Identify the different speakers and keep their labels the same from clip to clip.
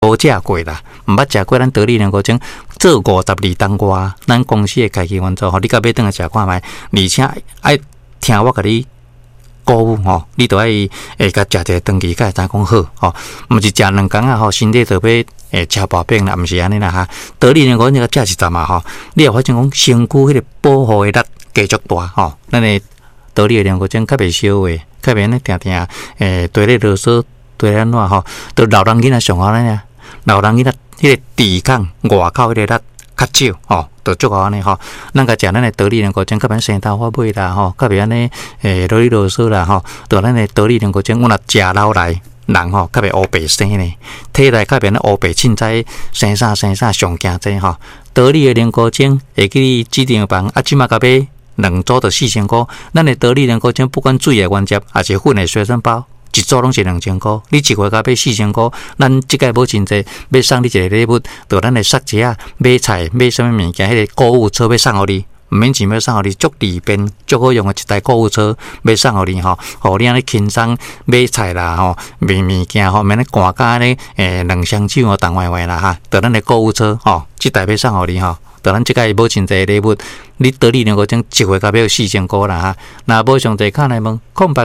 Speaker 1: 无食过啦，毋捌食过咱得力人高精做52档外，咱公司的家己原则吼，你甲要转来食看觅，而且爱听我甲你鼓舞吼，你都爱甲食一个长期，甲会知讲好吼，毋是食2工啊吼，身体就要吃薄饼啦，毋是安尼啦哈。得力人高精个食100嘛吼，你也发现讲身躯迄个保护的力继续大吼，咱的得力人高精较袂烧话，较袂安尼定定对咧啰嗦，对咧安怎吼，都老人囡仔上好呢。老人囡仔迄个抵抗外口迄个力较少吼，就足好安尼吼。咱甲食咱的得力人高精，较免生头发尾啦吼，较袂安尼啰里啰嗦啦吼。就咱的得力人高精，我若食老来人吼，较袂乌白生呢，体内较袂安尼乌白凊彩生啥上惊这吼。得力的人高精会去你指定房，啊，即马甲买2组就4000块。咱的得力人高精，不管水的原汁，还是粉的随身包。一组拢是2000块，你一月甲买4000块，咱即个无真济，要送你一个礼物，就咱的杀者啊，买菜买什么物件，迄个购物车要送互你，毋免钱要送互你，足利便足好用的一台购物车要送互你吼，互你安尼轻松买菜啦吼，买物件吼，免咧赶甲安尼2箱酒哦，动歪歪啦哈，就咱的购物车吼，即台要送互你吼。就咱即个无真济礼物，你得力能够种一月甲要4000块啦哈。若无上济，敲来问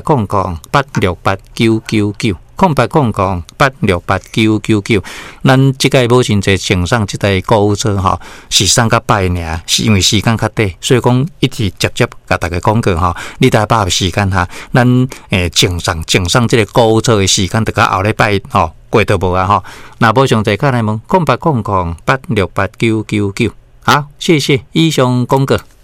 Speaker 1: 0800868999，0800868999，咱即个无真济穿上即台购物车吼，是送甲摆尔，是因为时间较短，所以讲一直接甲大家讲过吼，你大概把握时间哈，咱穿上即个购物车的时间，就甲后礼拜吼过都无啊吼。若无上济，敲来问0800868999。好，谢谢以上公告。